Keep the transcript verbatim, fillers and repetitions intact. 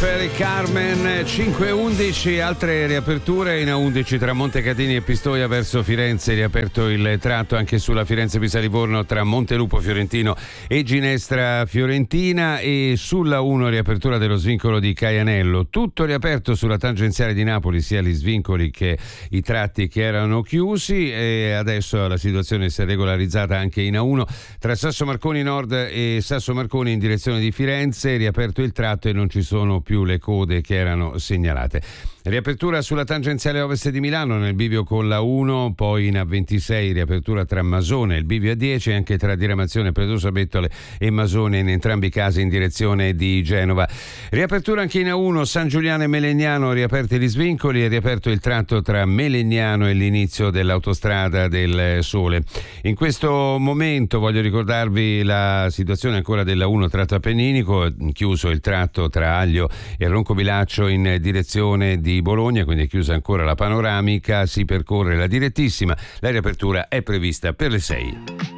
Jennifer e Carmen. Cinque e undici, altre riaperture in A undici tra Montecatini e Pistoia verso Firenze, riaperto il tratto anche sulla Firenze-Pisa-Livorno tra Montelupo Fiorentino e Ginestra Fiorentina, e sulla uno riapertura dello svincolo di Caianello. Tutto riaperto sulla tangenziale di Napoli, sia gli svincoli che i tratti che erano chiusi, e adesso la situazione si è regolarizzata anche in A uno tra Sasso Marconi Nord e Sasso Marconi in direzione di Firenze, riaperto il tratto e non ci sono più le code che erano segnalate. Riapertura sulla tangenziale ovest di Milano nel bivio con la uno, poi in A ventisei riapertura tra Masone e il bivio A dieci, e anche tra diramazione Predosa Bettole e Masone in entrambi i casi in direzione di Genova. Riapertura anche in A uno San Giuliano e Melegnano, riaperti gli svincoli e riaperto il tratto tra Melegnano e l'inizio dell'autostrada del Sole. In questo momento voglio ricordarvi la situazione ancora della uno tratto Appenninico, chiuso il tratto tra Aglio e Roncobilaccio in direzione di Bologna, quindi è chiusa ancora la panoramica, si percorre la direttissima, la riapertura è prevista per le sei.